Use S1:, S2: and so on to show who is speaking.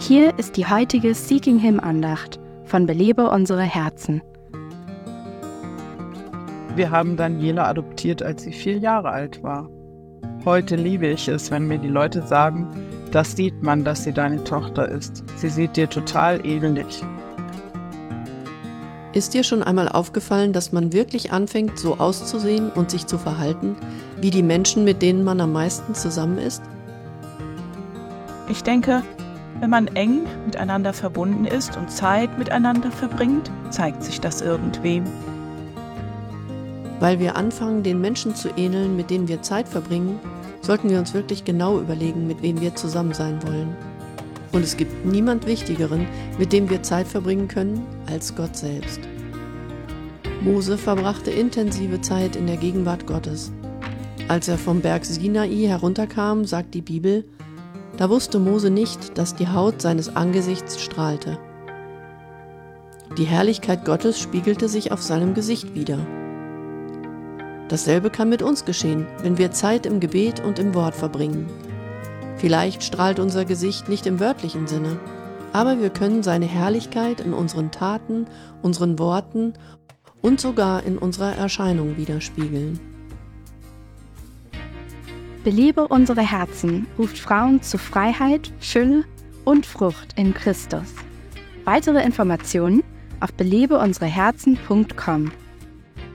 S1: Hier ist die heutige Seeking Him Andacht von Belebe unsere Herzen.
S2: Wir haben Daniela adoptiert, als sie 4 Jahre alt war. Heute liebe ich es, wenn mir die Leute sagen, das sieht man, dass sie deine Tochter ist. Sie sieht dir total ähnlich.
S3: Ist dir schon einmal aufgefallen, dass man wirklich anfängt, so auszusehen und sich zu verhalten, wie die Menschen, mit denen man am meisten zusammen ist?
S4: Ich denke, wenn man eng miteinander verbunden ist und Zeit miteinander verbringt, zeigt sich das irgendwem.
S3: Weil wir anfangen, den Menschen zu ähneln, mit denen wir Zeit verbringen, sollten wir uns wirklich genau überlegen, mit wem wir zusammen sein wollen. Und es gibt niemand Wichtigeren, mit dem wir Zeit verbringen können, als Gott selbst. Mose verbrachte intensive Zeit in der Gegenwart Gottes. Als er vom Berg Sinai herunterkam, sagt die Bibel, da wusste Mose nicht, dass die Haut seines Angesichts strahlte. Die Herrlichkeit Gottes spiegelte sich auf seinem Gesicht wider. Dasselbe kann mit uns geschehen, wenn wir Zeit im Gebet und im Wort verbringen. Vielleicht strahlt unser Gesicht nicht im wörtlichen Sinne, aber wir können seine Herrlichkeit in unseren Taten, unseren Worten und sogar in unserer Erscheinung widerspiegeln.
S1: Belebe unsere Herzen ruft Frauen zu Freiheit, Fülle und Frucht in Christus. Weitere Informationen auf belebeunsereherzen.com.